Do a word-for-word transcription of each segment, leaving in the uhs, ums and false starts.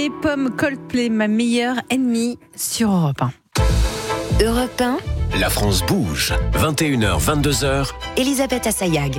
Les pommes Coldplay, ma meilleure ennemie sur Europe un. Europe un. La France bouge. vingt et une heures, vingt-deux heures. Elisabeth Assayag.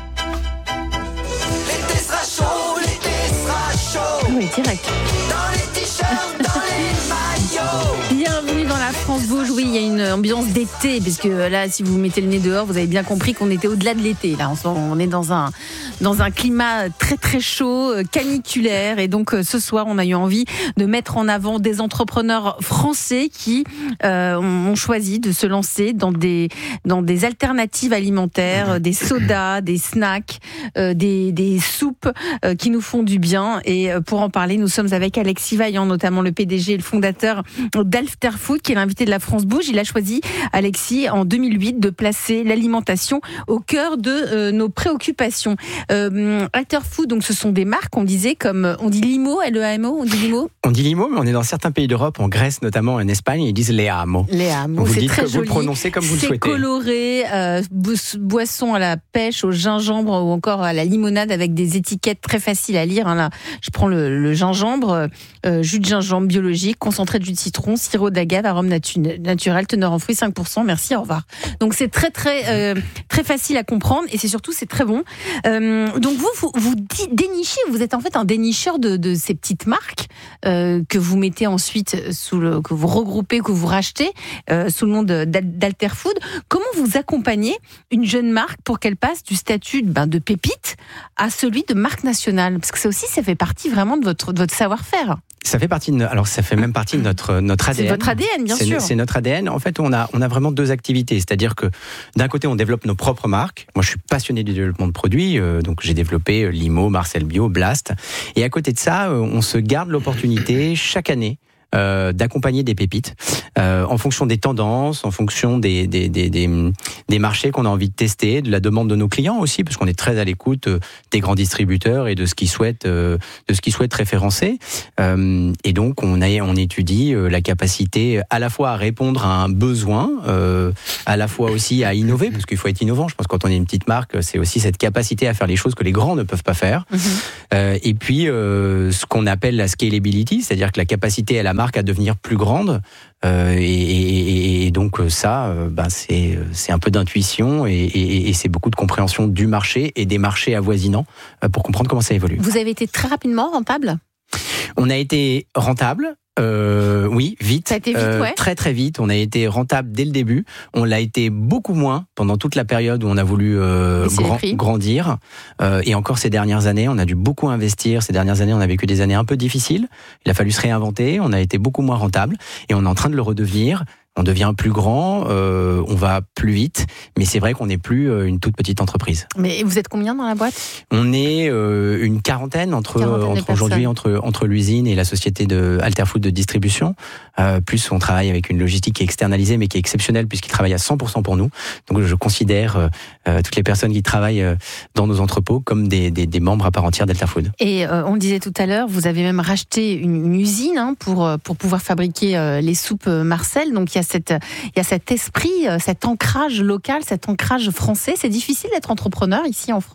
L'été sera chaud, l'été sera chaud. Oui, direct. Dans les t-shirts, dans les maillots. Bienvenue dans la France bouge. Oui, il y a une ambiance d'été, parce que là, si vous mettez le nez dehors, vous avez bien compris qu'on était au-delà de l'été. Là, on est dans un dans un climat très très chaud, caniculaire, et donc ce soir, on a eu envie de mettre en avant des entrepreneurs français qui euh, ont choisi de se lancer dans des dans des alternatives alimentaires, des sodas, des snacks, euh, des des soupes euh, qui nous font du bien. Et pour en parler, nous sommes avec Alexis Vaillant, notamment le P D G et le fondateur d'Alterfood, qui est l'invité de la France bouge. Il a choisi, Alexis, en deux mille huit, de placer l'alimentation au cœur de euh, nos préoccupations. Euh, Alterfood, donc, ce sont des marques, on disait, comme on dit Limo, L E A M O, on dit Limo. On dit Limo, mais on est dans certains pays d'Europe, en Grèce notamment, en Espagne, ils disent Leamo. Leamo, vous c'est dites très que joli. Vous le prononcez comme vous le souhaitez. C'est coloré, euh, boisson à la pêche, au gingembre ou encore à la limonade, avec des étiquettes très faciles à lire. Hein, là, je prends le, le gingembre, euh, jus de gingembre biologique, concentré de jus de citron, sirop d'agave, arôme natu- naturel, teneur en fruits cinq pour cent. Merci, au revoir. Donc c'est très très euh, très facile à comprendre, et c'est surtout c'est très bon. Euh, donc vous vous, vous dénichez, vous êtes en fait un dénicheur de, de ces petites marques euh, que vous mettez ensuite sous le, que vous regroupez, que vous rachetez euh, sous le nom de, d'Alterfood. Comment vous accompagnez une jeune marque pour qu'elle passe du statut ben, de pépite à celui de marque nationale? Parce que ça aussi, ça fait partie vraiment de votre de votre savoir-faire. Ça fait partie de, alors ça fait même partie de notre notre A D N. C'est votre A D N, bien c'est, sûr. C'est notre A D N. En fait, on a on a vraiment deux activités, c'est-à-dire que d'un côté, on développe nos propres marques. Moi, je suis passionné du développement de produits, euh, donc j'ai développé Limo, Marcel Bio, Blast. Et à côté de ça, euh, on se garde l'opportunité chaque année Euh, d'accompagner des pépites euh, en fonction des tendances, en fonction des, des, des, des, des marchés qu'on a envie de tester, de la demande de nos clients aussi, parce qu'on est très à l'écoute euh, des grands distributeurs et de ce qu'ils souhaitent, euh, de ce qu'ils souhaitent référencer. Euh, et donc, on, a, on étudie euh, la capacité à la fois à répondre à un besoin, euh, à la fois aussi à innover, parce qu'il faut être innovant. Je pense que quand on est une petite marque, c'est aussi cette capacité à faire les choses que les grands ne peuvent pas faire. Mmh. Euh, et puis, euh, ce qu'on appelle la scalability, c'est-à-dire que la capacité à la marque à devenir plus grande, euh, et, et, et donc ça, euh, ben c'est c'est un peu d'intuition et, et, et c'est beaucoup de compréhension du marché et des marchés avoisinants euh, pour comprendre comment ça évolue. Vous avez été très rapidement rentable ? On a été rentable. Euh, oui, vite, ça a été vite euh, ouais. très très vite. On a été rentable dès le début. On l'a été beaucoup moins pendant toute la période où on a voulu euh, grand, grandir. Euh, et encore ces dernières années, on a dû beaucoup investir. Ces dernières années, on a vécu des années un peu difficiles. Il a fallu se réinventer. On a été beaucoup moins rentable et on est en train de le redevenir. On devient plus grand, euh, on va plus vite, mais c'est vrai qu'on n'est plus euh, une toute petite entreprise. Mais vous êtes combien dans la boîte ? On est euh, une quarantaine entre, quarantaine entre aujourd'hui entre entre l'usine et la société de Alterfood de distribution. Euh, plus on travaille avec une logistique qui est externalisée, mais qui est exceptionnelle puisqu'ils travaillent à cent pour cent pour nous. Donc je considère euh, toutes les personnes qui travaillent euh, dans nos entrepôts comme des, des, des membres à part entière d'Alterfood. Et euh, on le disait tout à l'heure, vous avez même racheté une, une usine hein, pour pour pouvoir fabriquer euh, les soupes Marcel. Donc il y a cette il y a cet esprit, cet ancrage local, cet ancrage français. C'est difficile d'être entrepreneur ici en France ?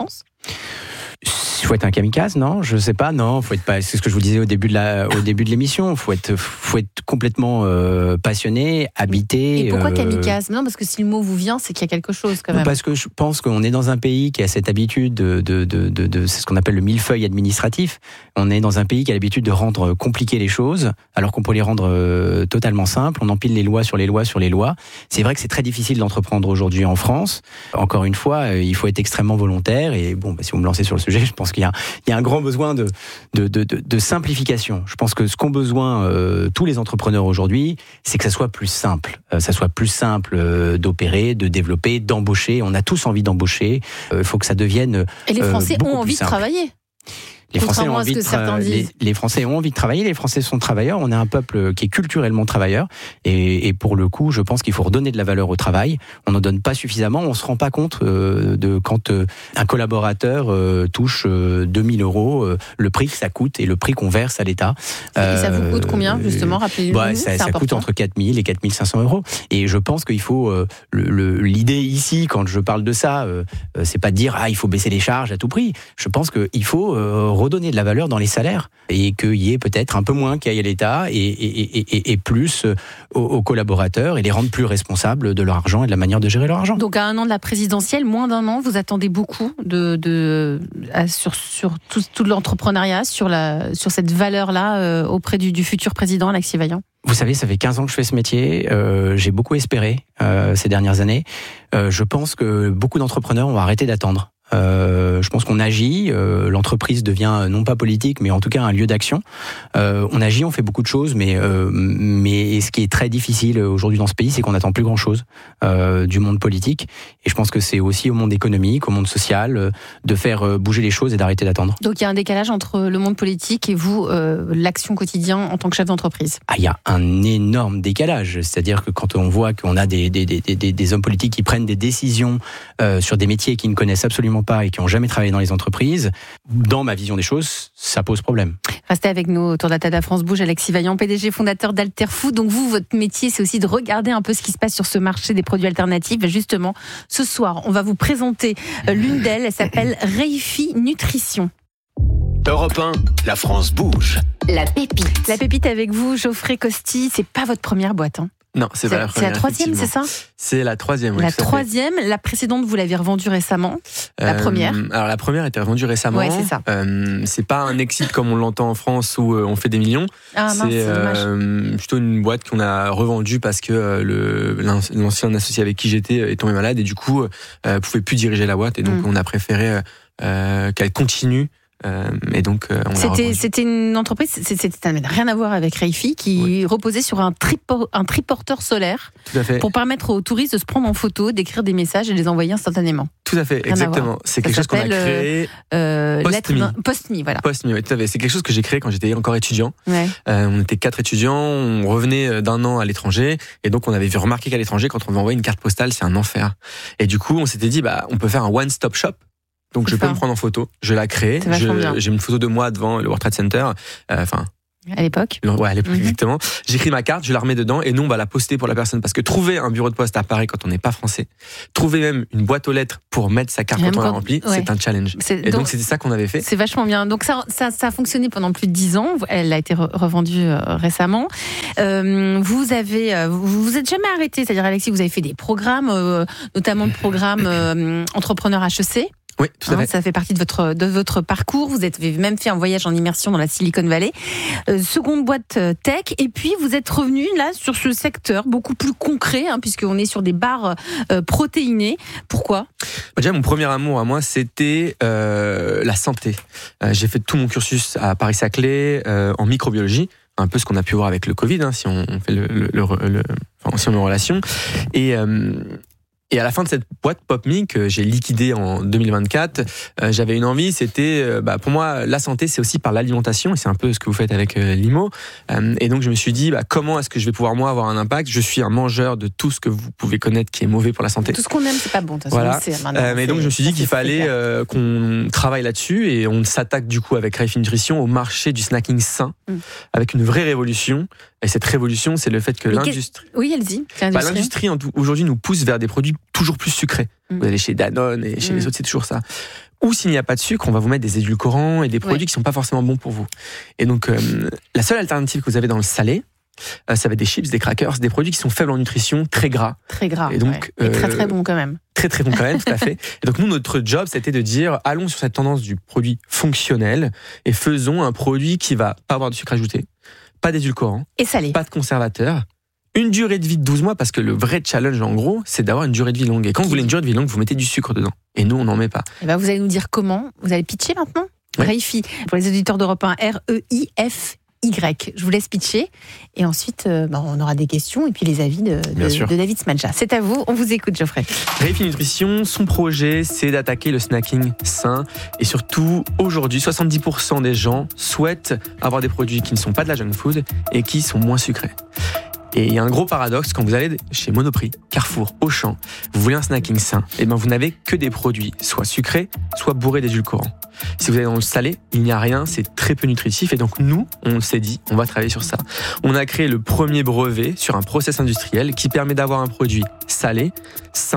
Il faut être un kamikaze, non ? Je sais pas, non. Faut être pas. C'est ce que je vous disais au début de la, au début de l'émission. Faut être, faut être complètement euh, passionné, habité. Et pourquoi euh... kamikaze ? Non, parce que si le mot vous vient, c'est qu'il y a quelque chose quand même. Non, parce que je pense qu'on est dans un pays qui a cette habitude de, de, de, de, de c'est ce qu'on appelle le millefeuille administratif. On est dans un pays qui a l'habitude de rendre compliquées les choses, alors qu'on peut les rendre euh, totalement simples. On empile les lois sur les lois sur les lois. C'est vrai que c'est très difficile d'entreprendre aujourd'hui en France. Encore une fois, euh, il faut être extrêmement volontaire. Et bon, bah, si vous me lancez sur le sujet, je pense qu'il y a, il y a un grand besoin de, de, de, de, de simplification. Je pense que ce qu'ont besoin euh, tous les entrepreneurs aujourd'hui, c'est que ça soit plus simple. Euh, ça soit plus simple euh, d'opérer, de développer, d'embaucher. On a tous envie d'embaucher. Il euh, faut que ça devienne Et les Français euh, ont envie de travailler. Les Français, ont envie de tra- les, les Français ont envie de travailler, les Français sont travailleurs, on est un peuple qui est culturellement travailleur et, et pour le coup, je pense qu'il faut redonner de la valeur au travail. On n'en donne pas suffisamment, on ne se rend pas compte euh, de quand euh, un collaborateur euh, touche euh, deux mille euros, euh, le prix que ça coûte et le prix qu'on verse à l'État. Euh, et ça vous coûte combien, justement, rappelez-le bah, nous, ça, ça coûte entre quatre mille et quatre mille cinq cents euros. Et je pense qu'il faut, euh, le, le, l'idée ici, quand je parle de ça, euh, c'est pas de dire, ah, il faut baisser les charges à tout prix. Je pense qu'il faut euh, redonner de la valeur dans les salaires et qu'il y ait peut-être un peu moins qui aille à l'État et, et, et, et, et plus aux, aux collaborateurs et les rendre plus responsables de leur argent et de la manière de gérer leur argent. Donc à un an de la présidentielle, moins d'un an, vous attendez beaucoup de, de, à, sur, sur tout, tout l'entrepreneuriat, sur, la, sur cette valeur-là euh, auprès du, du futur président, Alexis Vaillant? Vous savez, ça fait quinze ans que je fais ce métier. Euh, j'ai beaucoup espéré euh, ces dernières années. Euh, je pense que beaucoup d'entrepreneurs ont arrêté d'attendre. Euh, je pense qu'on agit, euh, l'entreprise devient non pas politique, mais en tout cas un lieu d'action. Euh, on agit, on fait beaucoup de choses, mais euh, mais ce qui est très difficile aujourd'hui dans ce pays, c'est qu'on n'attend plus grand chose euh, du monde politique. Et je pense que c'est aussi au monde économique, au monde social, euh, de faire bouger les choses et d'arrêter d'attendre. Donc il y a un décalage entre le monde politique et vous, euh, l'action quotidienne en tant que chef d'entreprise. Ah, il y a un énorme décalage. C'est-à-dire que quand on voit qu'on a des des des des, des hommes politiques qui prennent des décisions euh, sur des métiers qu'ils ne connaissent absolument pas et qui n'ont jamais travaillé dans les entreprises, dans ma vision des choses, ça pose problème. Restez avec nous autour de la table à France Bouge, Alexis Vaillant, P D G fondateur d'Alterfood. Donc vous, votre métier, c'est aussi de regarder un peu ce qui se passe sur ce marché des produits alternatifs. Et justement, ce soir, on va vous présenter l'une d'elles. Elle s'appelle Reifi Nutrition. Europe un, la France bouge. La pépite. La pépite avec vous, Geoffrey Costi. C'est pas votre première boîte, hein? Non, c'est, c'est pas la première. C'est la troisième, c'est ça? C'est la troisième, oui. La troisième, la précédente, vous l'avez revendue récemment. La euh, première. Alors la première était revendue récemment. Ouais, c'est ça. Euh, c'est pas un exit comme on l'entend en France où euh, on fait des millions. Ah, c'est mince, c'est euh, plutôt une boîte qu'on a revendue parce que euh, le, l'ancien associé avec qui j'étais est tombé malade et du coup euh, pouvait plus diriger la boîte et donc mm. on a préféré euh, qu'elle continue. Euh, et donc, euh, on c'était, c'était une entreprise, c'était, ça n'avait rien à voir avec Reifi, qui oui. reposait sur un, tripo, un triporteur solaire. Tout à fait. Pour permettre aux touristes de se prendre en photo, d'écrire des messages et de les envoyer instantanément. Tout à fait, rien exactement. C'est quelque ça chose qu'on a créé. Euh, Post-me. Post-me, voilà. Post-me, oui, tout à fait. C'est quelque chose que j'ai créé quand j'étais encore étudiant. Ouais. Euh, on était quatre étudiants, on revenait d'un an à l'étranger, et donc on avait vu remarquer qu'à l'étranger, quand on veut envoyer une carte postale, c'est un enfer. Et du coup, on s'était dit, bah, on peut faire un one-stop shop. Donc c'est je peux ça. me prendre en photo, je la crée, je, j'ai une photo de moi devant le World Trade Center, enfin euh, à l'époque. Ouais, à l'époque mm-hmm. exactement. J'écris ma carte, je la remets dedans et nous on va la poster pour la personne parce que trouver un bureau de poste à Paris quand on n'est pas français, trouver même une boîte aux lettres pour mettre sa carte même quand on la remplit, ouais. c'est un challenge. C'est, et donc, donc c'était ça qu'on avait fait. C'est vachement bien. Donc ça, ça, ça a fonctionné pendant plus de dix ans. Elle a été re- revendue euh, récemment. Euh, vous avez, euh, vous vous êtes jamais arrêté, c'est-à-dire Alexis, vous avez fait des programmes, euh, notamment le programme euh, Entrepreneur H E C. Oui, tout à hein, fait. Ça fait partie de votre de votre parcours. Vous avez même fait un voyage en immersion dans la Silicon Valley. Euh, seconde boîte tech. Et puis vous êtes revenu là sur ce secteur beaucoup plus concret, hein, puisqu'on est sur des barres euh, protéinées. Pourquoi ? Déjà, mon premier amour à moi, c'était euh, la santé. Euh, j'ai fait tout mon cursus à Paris-Saclay euh, en microbiologie. Un peu ce qu'on a pu voir avec le Covid, hein, si on fait le, le, le, le enfin, si on met en relation. Et euh, Et à la fin de cette boîte PopMe que j'ai liquidée en deux mille vingt-quatre, euh, j'avais une envie, c'était, euh, bah, pour moi, la santé, c'est aussi par l'alimentation, et c'est un peu ce que vous faites avec euh, Limo. Euh, et donc je me suis dit, bah, comment est-ce que je vais pouvoir moi avoir un impact ? Je suis un mangeur de tout ce que vous pouvez connaître qui est mauvais pour la santé. Tout ce qu'on aime, c'est pas bon. De toute voilà. façon, c'est, euh, mais donc je me suis dit qu'il fallait euh, qu'on travaille là-dessus, et on s'attaque du coup avec Reifi Nutrition au marché du snacking sain, mm. avec une vraie révolution. Et cette révolution, c'est le fait que mais l'industrie, oui, elle dit, bah, l'industrie aujourd'hui nous pousse vers des produits toujours plus sucrés. Mmh. Vous allez chez Danone et chez mmh. les autres, c'est toujours ça. Ou s'il n'y a pas de sucre, on va vous mettre des édulcorants et des produits oui. qui sont pas forcément bons pour vous. Et donc, euh, la seule alternative que vous avez dans le salé, euh, ça va être des chips, des crackers, des produits qui sont faibles en nutrition, très gras. Très gras. Et donc, ouais. et très très bons quand même. Très très bon quand même, tout à fait. Et donc nous, notre job, c'était de dire, allons sur cette tendance du produit fonctionnel et faisons un produit qui va pas avoir de sucre ajouté, pas d'édulcorants, et salé, pas de conservateur, une durée de vie de douze mois, parce que le vrai challenge en gros, c'est d'avoir une durée de vie longue. Et quand vous voulez une durée de vie longue, vous mettez du sucre dedans. Et nous, on n'en met pas. Et ben vous allez nous dire comment. Vous allez pitcher maintenant. Ouais. Reifi, pour les auditeurs d'Europe un, R E I F Y. Je vous laisse pitcher. Et ensuite, euh, bah, on aura des questions et puis les avis de, de, de David Smadja. C'est à vous, on vous écoute, Geoffrey. Reifi Nutrition, son projet, c'est d'attaquer le snacking sain. Et surtout, aujourd'hui, soixante-dix pour cent des gens souhaitent avoir des produits qui ne sont pas de la junk food et qui sont moins sucrés. Et il y a un gros paradoxe, quand vous allez chez Monoprix, Carrefour, Auchan, vous voulez un snacking sain, et ben vous n'avez que des produits soit sucrés, soit bourrés d'édulcorants. Si vous allez dans le salé, il n'y a rien, c'est très peu nutritif, et donc nous, on s'est dit, on va travailler sur ça. On a créé le premier brevet sur un process industriel qui permet d'avoir un produit salé, sain,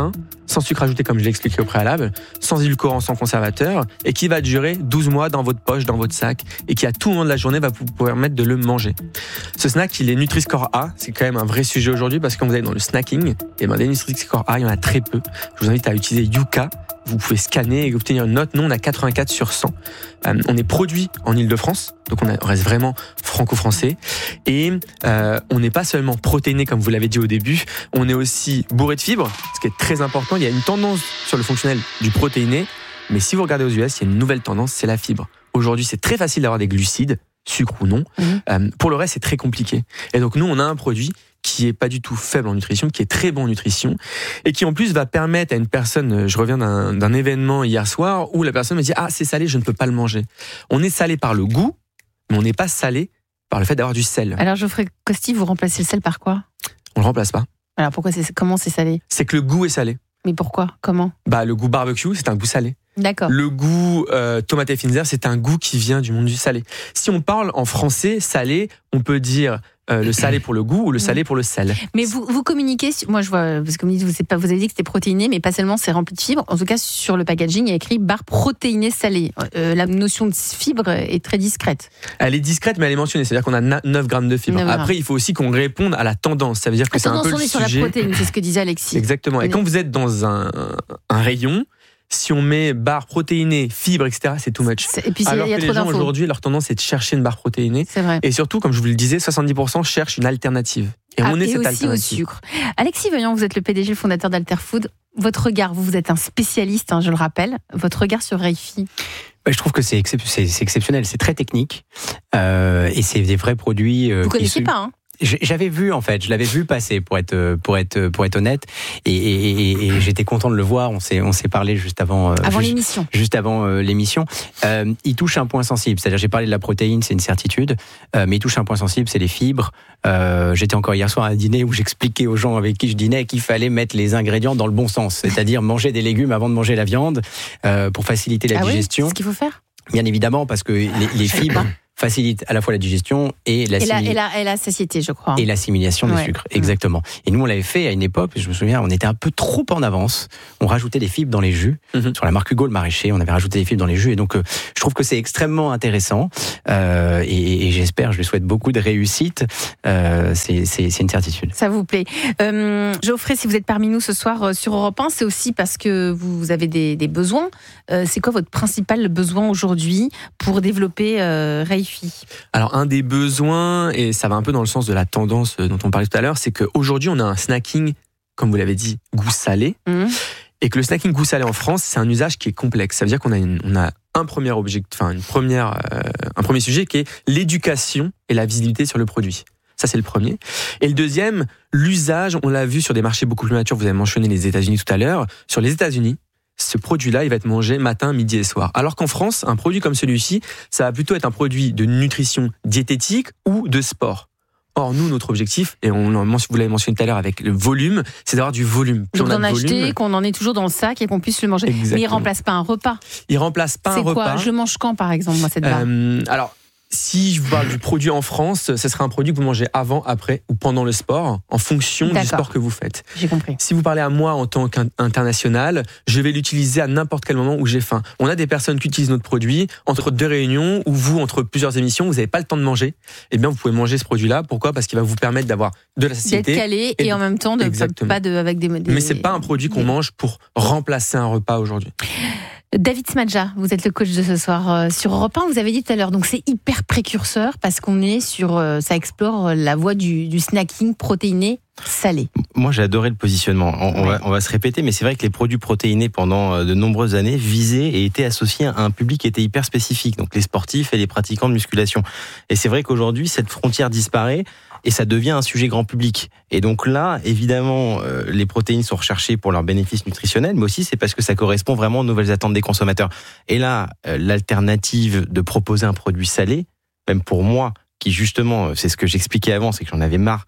sans sucre ajouté comme je l'ai expliqué au préalable, sans édulcorant, sans conservateur, et qui va durer douze mois dans votre poche, dans votre sac, et qui à tout moment de la journée va vous permettre de le manger. Ce snack, il est Nutri-Score A, c'est quand même un vrai sujet aujourd'hui parce que quand vous allez dans le snacking, et ben des Nutri-Score A, il y en a très peu. Je vous invite à utiliser Yuka. Vous pouvez scanner et obtenir une note. Nous, on a quatre-vingt-quatre sur cent. Euh, on est produit en Ile-de-France, donc on, a, on reste vraiment franco-français. Et euh, on n'est pas seulement protéiné, comme vous l'avez dit au début, on est aussi bourré de fibres, ce qui est très important. Il y a une tendance sur le fonctionnel du protéiné, mais si vous regardez aux U S, il y a une nouvelle tendance, c'est la fibre. Aujourd'hui, c'est très facile d'avoir des glucides, sucre ou non. Mmh. Euh, pour le reste, c'est très compliqué. Et donc, nous, on a un produit qui est pas du tout faible en nutrition, qui est très bon en nutrition, et qui en plus va permettre à une personne, je reviens d'un, d'un événement hier soir, où la personne me dit « Ah, c'est salé, je ne peux pas le manger ». On est salé par le goût, mais on n'est pas salé par le fait d'avoir du sel. Alors Geoffrey Costi, vous remplacez le sel par quoi ? On le remplace pas. Alors pourquoi c'est, comment c'est salé ? C'est que le goût est salé. Mais pourquoi ? Comment ? Bah, le goût barbecue, c'est un goût salé. D'accord. Le goût euh, tomate et finzer, c'est un goût qui vient du monde du salé. Si on parle en français, salé, on peut dire euh, le salé pour le goût ou le salé pour le sel. Mais vous, vous communiquez, moi je vois, parce que vous, vous, pas, vous avez dit que c'était protéiné, mais pas seulement, c'est rempli de fibres. En tout cas, sur le packaging, il y a écrit barre protéinée salée. Euh, la notion de fibre est très discrète. Elle est discrète, mais elle est mentionnée. C'est-à-dire qu'on a neuf grammes de fibres. Après, il faut aussi qu'on réponde à la tendance. Ça veut dire que la c'est un peu on le est sujet. Sur la protéine, c'est ce que disait Alexis. Exactement. Et quand vous êtes dans un, un rayon, si on met barre protéinée, fibres, et cetera, c'est too much. C'est, et puis Alors y a que trop les gens d'infos. aujourd'hui, leur tendance est de chercher une barre protéinée. C'est vrai. Et surtout, comme je vous le disais, soixante-dix pour cent cherchent une alternative. Et ah, on est et cette aussi alternative. Au sucre. Alexis Vaillant, vous êtes le P D G, le fondateur d'Alterfood. Votre regard, vous, vous êtes un spécialiste, hein, je le rappelle. Votre regard sur Reifi. Je trouve que c'est, excep- c'est, c'est exceptionnel, c'est très technique euh, et c'est des vrais produits. Euh, vous connaissiez issus... pas, hein ? J'avais vu en fait, je l'avais vu passer pour être pour être pour être honnête et, et, et, et j'étais content de le voir. On s'est on s'est parlé juste avant avant juste, l'émission. Juste avant euh, l'émission. Euh, il touche un point sensible, c'est-à-dire j'ai parlé de la protéine, c'est une certitude, euh, mais il touche un point sensible, c'est les fibres. Euh, j'étais encore hier soir à un dîner où j'expliquais aux gens avec qui je dînais qu'il fallait mettre les ingrédients dans le bon sens, c'est-à-dire manger des légumes avant de manger la viande euh, pour faciliter la ah digestion. Oui, c'est ce qu'il faut faire. Bien évidemment, parce que les, les fibres facilite à la fois la digestion et, et, la, et, la, et la satiété, je crois. Et l'assimilation des ouais. sucres, exactement. Et nous, on l'avait fait à une époque, je me souviens, on était un peu trop en avance. On rajoutait des fibres dans les jus. Mm-hmm. Sur la marque Hugo le Maraîcher, on avait rajouté des fibres dans les jus. Et donc, euh, je trouve que c'est extrêmement intéressant. Euh, et, et j'espère, je lui souhaite beaucoup de réussite. Euh, c'est, c'est, c'est une certitude. Ça vous plaît. Euh, Geoffrey, si vous êtes parmi nous ce soir euh, sur Europe un, c'est aussi parce que vous avez des, des besoins. Euh, c'est quoi votre principal besoin aujourd'hui pour développer euh, Reifi ? Alors, un des besoins, et ça va un peu dans le sens de la tendance dont on parlait tout à l'heure, c'est qu'aujourd'hui, on a un snacking, comme vous l'avez dit, goût salé. Mmh. Et que le snacking goût salé en France, c'est un usage qui est complexe. Ça veut dire qu'on a, une, on a un premier objectif, enfin, une première, euh, un premier sujet qui est l'éducation et la visibilité sur le produit. Ça, c'est le premier. Et le deuxième, l'usage, on l'a vu sur des marchés beaucoup plus matures. Vous avez mentionné les États-Unis tout à l'heure. Sur les États-Unis, ce produit-là, il va être mangé matin, midi et soir. Alors qu'en France, un produit comme celui-ci, ça va plutôt être un produit de nutrition diététique ou de sport. Or, nous, notre objectif, et on, vous l'avez mentionné tout à l'heure avec le volume, c'est d'avoir du volume. Plus Donc d'en acheter, qu'on en ait toujours dans le sac et qu'on puisse le manger. Exactement. Mais il ne remplace pas un repas. Il ne remplace pas c'est un repas. C'est quoi ? Je le mange quand, par exemple, moi, cette barre euh, Alors, si je vous parle du produit en France, ce sera un produit que vous mangez avant, après ou pendant le sport, en fonction D'accord. du sport que vous faites. J'ai compris. Si vous parlez à moi en tant qu'international, je vais l'utiliser à n'importe quel moment où j'ai faim. On a des personnes qui utilisent notre produit entre deux réunions ou vous, entre plusieurs émissions, vous n'avez pas le temps de manger. Eh bien, vous pouvez manger ce produit-là. Pourquoi ? Parce qu'il va vous permettre d'avoir de la satiété. D'être calé et, et en même temps de Exactement. pas de, avec des, des... Mais c'est pas un produit qu'on des... mange pour remplacer un repas aujourd'hui. David Smadja, vous êtes le coach de ce soir euh, sur Europe un. Vous avez dit tout à l'heure, donc c'est hyper précurseur parce qu'on est sur, euh, ça explore la voie du, du snacking protéiné salé. Moi, j'ai adoré le positionnement. On, ouais. on, va, on va se répéter, mais c'est vrai que les produits protéinés pendant de nombreuses années visaient et étaient associés à un public qui était hyper spécifique, donc les sportifs et les pratiquants de musculation. Et c'est vrai qu'aujourd'hui, cette frontière disparaît. Et ça devient un sujet grand public. Et donc là, évidemment, euh, les protéines sont recherchées pour leurs bénéfices nutritionnels, mais aussi c'est parce que ça correspond vraiment aux nouvelles attentes des consommateurs. Et là, euh, l'alternative de proposer un produit salé, même pour moi, qui justement, c'est ce que j'expliquais avant, c'est que j'en avais marre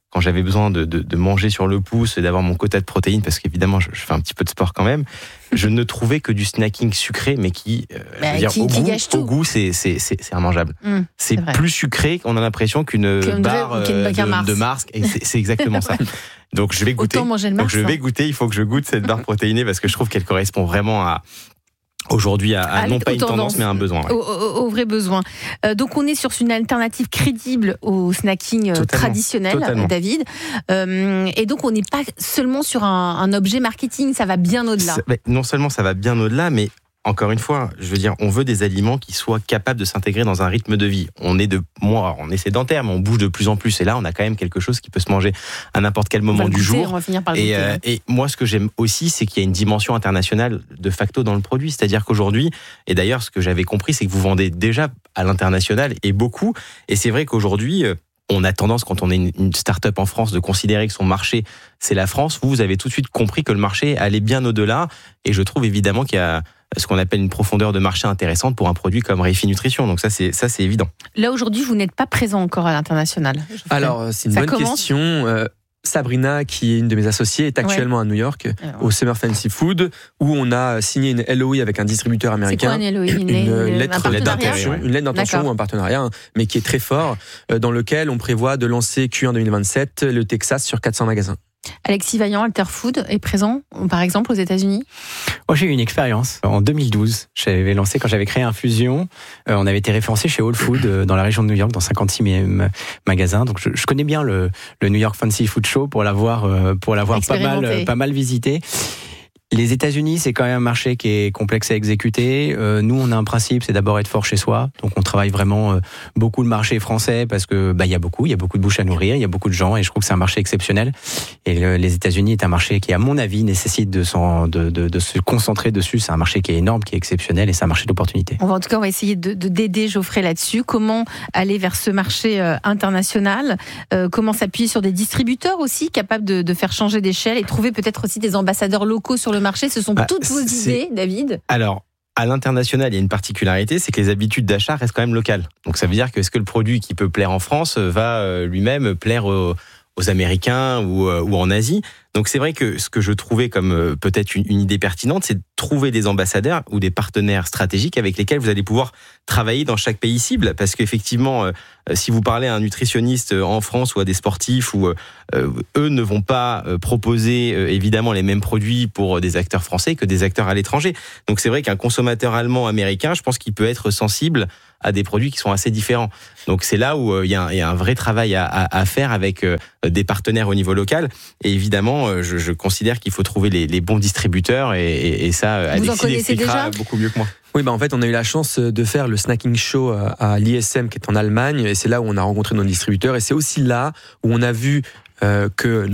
quand j'avais besoin de, de, de manger sur le pouce et d'avoir mon quota de protéines, parce qu'évidemment, je, je fais un petit peu de sport quand même, je ne trouvais que du snacking sucré, mais qui, euh, Bah, je veux dire, qui- au, qui goût, gâche tout. au goût, c'est, c'est, c'est, c'est immangeable. Mmh, C'est c'est vrai. plus sucré qu'on a l'impression qu'une Qu'une barre vraie- qu'une euh, barre de, Mars. de Mars. Et c'est, c'est exactement ça. Donc je vais goûter. Autant manger le Donc Mars. je vais hein. goûter. Il faut que je goûte cette barre protéinée parce que je trouve qu'elle correspond vraiment à aujourd'hui à, à À non les- pas aux une tendance tendances. mais un besoin. ouais. Au, au- au vrai besoin. Euh, donc on est sur une alternative crédible au snacking euh, Totalement, traditionnel, totalement. David. Euh, et donc on n'est pas seulement sur un, un objet marketing, ça va bien au-delà. Ça- mais non seulement ça va bien au-delà, mais encore une fois, je veux dire, on veut des aliments qui soient capables de s'intégrer dans un rythme de vie. On est de, moi, on est sédentaire, mais on bouge de plus en plus. Et là, on a quand même quelque chose qui peut se manger à n'importe quel On va moment le du goûter, jour. on va finir par le Et, goûter, euh, hein. et moi, ce que j'aime aussi, c'est qu'il y a une dimension internationale de facto dans le produit. C'est-à-dire qu'aujourd'hui, et d'ailleurs, ce que j'avais compris, c'est que vous vendez déjà à l'international et beaucoup. Et c'est vrai qu'aujourd'hui, euh, on a tendance, quand on est une, une start-up en France, de considérer que son marché, c'est la France. Vous, vous avez tout de suite compris que le marché allait bien au-delà. Et je trouve évidemment qu'il y a ce qu'on appelle une profondeur de marché intéressante pour un produit comme Réfi Nutrition. Donc ça, c'est, ça, c'est évident. Là aujourd'hui, vous n'êtes pas présent encore à l'international. Alors, euh, c'est une Ça bonne commence question. Euh, Sabrina, qui est une de mes associées, est actuellement à New York, Alors, au Summer Fancy Food, où on a signé une L O I avec un distributeur c'est quoi américain. un L O I une, Une, une- lettre un partenariat d'intention, ouais. une lettre d'intention D'accord. ou un partenariat, hein, mais qui est très fort, euh, dans lequel on prévoit de lancer Q un deux mille vingt-sept le Texas sur quatre cents magasins. Alexis Vaillant, Alterfood, est présent, par exemple, aux États-Unis. Moi, j'ai eu une expérience. En deux mille douze, j'avais lancé, quand j'avais créé Infusion, euh, on avait été référencé chez Whole Foods euh, dans la région de New York, dans cinquante-six magasins. Donc, je, je connais bien le, le New York Fancy Food Show pour l'avoir, euh, pour l'avoir pas mal, Expérimenté. euh, pas mal visité. Les États-Unis, c'est quand même un marché qui est complexe à exécuter. Euh, nous, on a un principe, c'est d'abord être fort chez soi. Donc, on travaille vraiment euh, beaucoup le marché français parce que bah il y a beaucoup, il y a beaucoup de bouches à nourrir, il y a beaucoup de gens et je trouve que c'est un marché exceptionnel. Et le, les États-Unis est un marché qui, à mon avis, nécessite de, s'en, de, de, de se concentrer dessus. C'est un marché qui est énorme, qui est exceptionnel et c'est un marché d'opportunité. On va, en tout cas, on va essayer de, de d'aider Geoffrey là-dessus. Comment aller vers ce marché euh, international euh, Comment s'appuyer sur des distributeurs aussi capables de, de faire changer d'échelle et trouver peut-être aussi des ambassadeurs locaux sur le marché. Ce sont Bah, toutes vos c'est- idées, David. Alors, à l'international, il y a une particularité, c'est que les habitudes d'achat restent quand même locales. Donc ça veut dire que est-ce que le produit qui peut plaire en France va euh, lui-même plaire aux, aux Américains ou, euh, ou en Asie. Donc c'est vrai que ce que je trouvais comme euh, peut-être une, une idée pertinente, c'est de trouver des ambassadeurs ou des partenaires stratégiques avec lesquels vous allez pouvoir travailler dans chaque pays cible. Parce qu'effectivement, euh, si vous parlez à un nutritionniste en France ou à des sportifs, ou euh, eux ne vont pas euh, proposer euh, évidemment les mêmes produits pour des acteurs français que des acteurs à l'étranger. Donc c'est vrai qu'un consommateur allemand, américain, je pense qu'il peut être sensible à des produits qui sont assez différents. Donc c'est là où il euh, y, y a un vrai travail à, à, à faire avec euh, des partenaires au niveau local. Et évidemment, euh, je, je considère qu'il faut trouver les, les bons distributeurs et, et, et ça, Vous en Alexis connaissez l'expliquera déjà beaucoup mieux que moi. Oui, bah en fait, on a eu la chance de faire le Snacking Show à l'I S M qui est en Allemagne, et c'est là où on a rencontré nos distributeurs, et c'est aussi là où on a vu euh, que